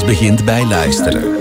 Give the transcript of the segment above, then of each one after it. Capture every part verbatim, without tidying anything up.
begint bij luisteren.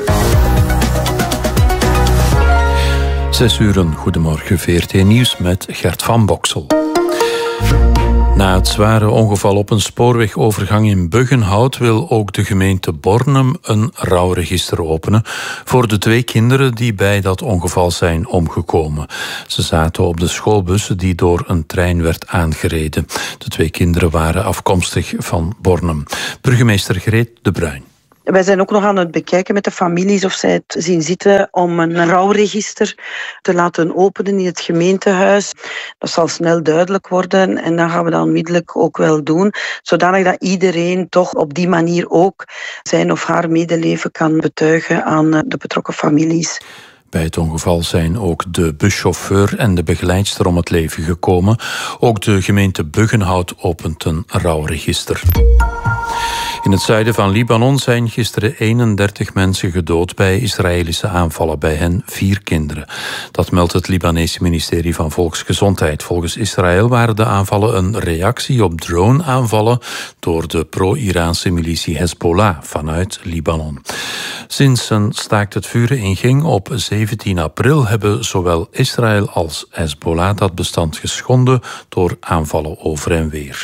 Zes uur, goedemorgen, V R T Nieuws met Gert van Boksel. Na het zware ongeval op een spoorwegovergang in Buggenhout wil ook de gemeente Bornem een rouwregister openen voor de twee kinderen die bij dat ongeval zijn omgekomen. Ze zaten op de schoolbus die door een trein werd aangereden. De twee kinderen waren afkomstig van Bornem. Burgemeester Greet de Bruin. Wij zijn ook nog aan het bekijken met de families of zij het zien zitten om een rouwregister te laten openen in het gemeentehuis. Dat zal snel duidelijk worden en dat gaan we dan onmiddellijk ook wel doen, zodanig dat iedereen toch op die manier ook zijn of haar medeleven kan betuigen aan de betrokken families. Bij het ongeval zijn ook de buschauffeur en de begeleidster om het leven gekomen. Ook de gemeente Buggenhout opent een rouwregister. In het zuiden van Libanon zijn gisteren eenendertig mensen gedood bij Israëlische aanvallen, bij hen vier kinderen. Dat meldt het Libanese ministerie van Volksgezondheid. Volgens Israël waren de aanvallen een reactie op drone-aanvallen door de pro-Iraanse militie Hezbollah vanuit Libanon. Sinds een staakt het vuren inging op zeventien april hebben zowel Israël als Hezbollah dat bestand geschonden door aanvallen over en weer.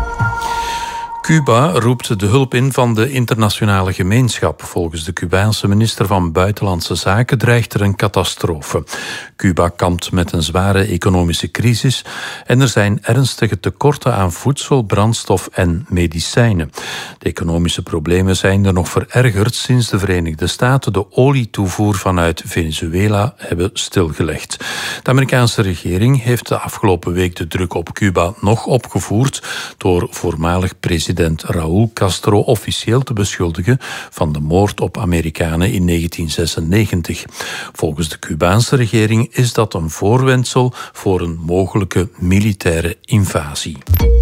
Cuba roept de hulp in van de internationale gemeenschap. Volgens de Cubaanse minister van Buitenlandse Zaken dreigt er een catastrofe. Cuba kampt met een zware economische crisis en er zijn ernstige tekorten aan voedsel, brandstof en medicijnen. De economische problemen zijn er nog verergerd sinds de Verenigde Staten de olietoevoer vanuit Venezuela hebben stilgelegd. De Amerikaanse regering heeft de afgelopen week de druk op Cuba nog opgevoerd door voormalig president Raúl Castro officieel te beschuldigen van de moord op Amerikanen in negentien zesennegentig. Volgens de Cubaanse regering is dat een voorwendsel voor een mogelijke militaire invasie.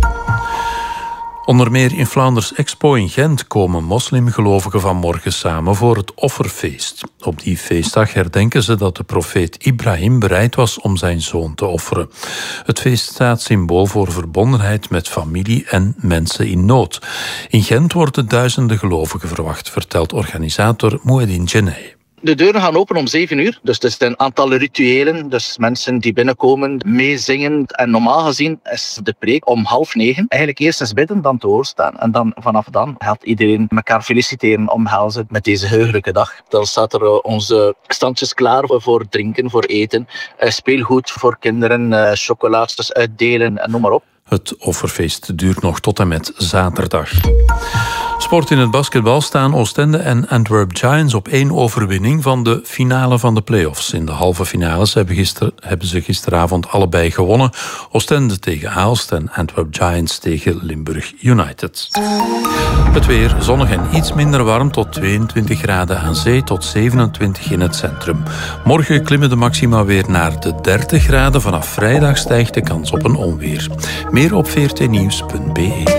Onder meer in Vlaanders Expo in Gent komen moslimgelovigen vanmorgen samen voor het offerfeest. Op die feestdag herdenken ze dat de profeet Ibrahim bereid was om zijn zoon te offeren. Het feest staat symbool voor verbondenheid met familie en mensen in nood. In Gent worden duizenden gelovigen verwacht, vertelt organisator Mouedine Djenei. De deuren gaan open om zeven uur, dus het is een aantal rituelen. Dus mensen die binnenkomen, meezingen. En normaal gezien is de preek om half negen. Eigenlijk eerst eens bidden, dan te woord staan. En dan vanaf dan gaat iedereen elkaar feliciteren, omhelzen met deze heugelijke dag. Dan staat er onze standjes klaar voor drinken, voor eten. Speelgoed voor kinderen, chocolaatjes uitdelen en noem maar op. Het offerfeest duurt nog tot en met zaterdag. Sport in het basketbal staan Oostende en Antwerp Giants op één overwinning van de finale van de play-offs. In de halve finales hebben, gister, hebben ze gisteravond allebei gewonnen. Oostende tegen Aalst en Antwerp Giants tegen Limburg United. Het weer zonnig en iets minder warm tot tweeëntwintig graden aan zee tot zevenentwintig in het centrum. Morgen klimmen de maxima weer naar de dertig graden. Vanaf vrijdag stijgt de kans op een onweer. Meer op v r t nieuws punt b e.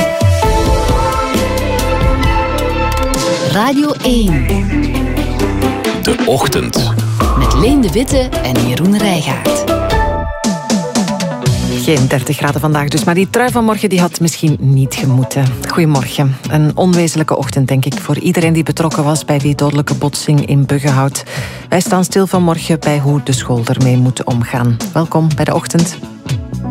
Radio één. De Ochtend. Met Leen de Witte en Jeroen Rijgaard. Geen dertig graden vandaag dus, maar die trui van morgen die had misschien niet gemoeten. Goedemorgen. Een onwezenlijke ochtend, denk ik, voor iedereen die betrokken was bij die dodelijke botsing in Buggenhout. Wij staan stil vanmorgen bij hoe de school ermee moet omgaan. Welkom bij de Ochtend.